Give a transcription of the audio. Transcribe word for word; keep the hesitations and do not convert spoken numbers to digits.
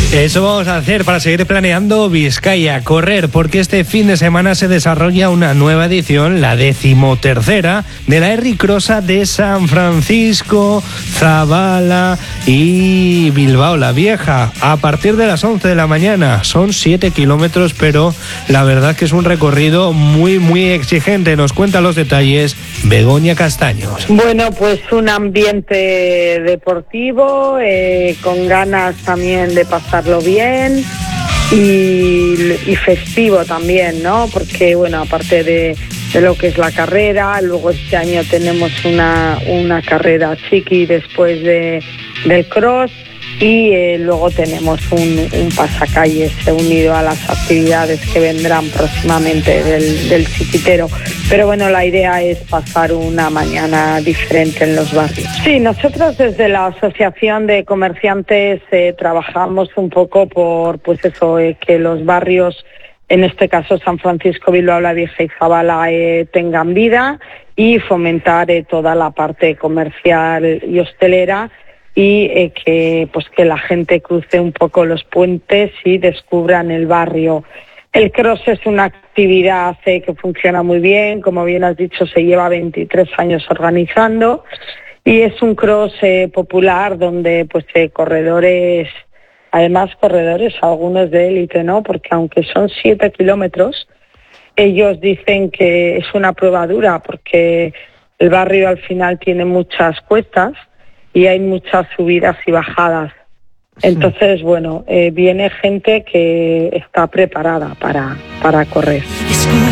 Eso vamos a hacer para seguir planeando Vizcaya, correr, porque este fin de semana se desarrolla una nueva edición, la decimotercera, de la Herricrossa de San Francisco, Zabala y Bilbao la Vieja, a partir de las once de la mañana. Son siete kilómetros, pero la verdad que es un recorrido muy, muy exigente. Nos cuenta los detalles Begoña Castaños. Bueno, pues un ambiente deportivo, eh, con ganas también de pasarlo bien y, y festivo también, ¿no? Porque, bueno, aparte de, de lo que es la carrera, luego este año tenemos una, una carrera chiqui después de, del cross y eh, luego tenemos un, un pasacalles unido a las actividades que vendrán próximamente del, del chiquitero. Pero bueno, la idea es pasar una mañana diferente en los barrios. Sí, nosotros desde la Asociación de Comerciantes eh, trabajamos un poco por, pues eso, eh, que los barrios, en este caso San Francisco, Bilbao la Vieja y Zabala, eh, tengan vida y fomentar eh, toda la parte comercial y hostelera, y eh, que pues que la gente cruce un poco los puentes y descubran el barrio. El cross es una actividad eh, que funciona muy bien, como bien has dicho, se lleva veintitrés años organizando y es un cross eh, popular donde pues eh, corredores, además corredores algunos de élite, ¿no? Porque aunque son siete kilómetros, ellos dicen que es una prueba dura porque el barrio al final tiene muchas cuestas y hay muchas subidas y bajadas. Entonces, bueno, eh, viene gente que está preparada para, para correr.